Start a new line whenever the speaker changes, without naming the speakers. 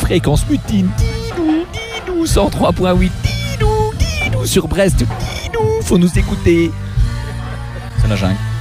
Fréquence Mutine, Didou, 103.8, Didou, sur Brest, Didou, faut nous écouter. C'est la jungle.